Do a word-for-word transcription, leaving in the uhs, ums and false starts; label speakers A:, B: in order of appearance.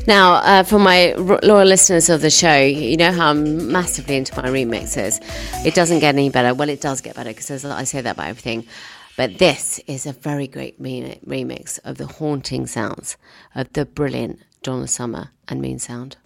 A: Now, uh, for my r- loyal listeners of the show, you know how I'm massively into my remixes. It doesn't get any better. Well, it does get better because I say that about everything. But this is a very great re- remix of the haunting sounds of the brilliant Donna Summer and Moon Sound.